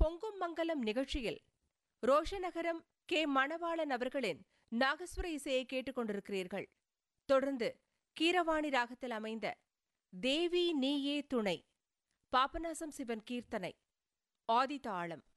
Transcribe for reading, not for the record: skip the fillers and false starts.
பொங்கும் மங்கலம் நிகழ்ச்சியில் ரோஷநகரம் கே. மணவாளன் அவர்களின் நாகஸ்வர இசையை கேட்டுக் கொண்டிருக்கிறீர்கள். தொடர்ந்து கீரவாணி ராகத்தில் அமைந்த தேவி நீயே துணை, பாபநாசம் சிவன் கீர்த்தனை, ஆதி தாளம்.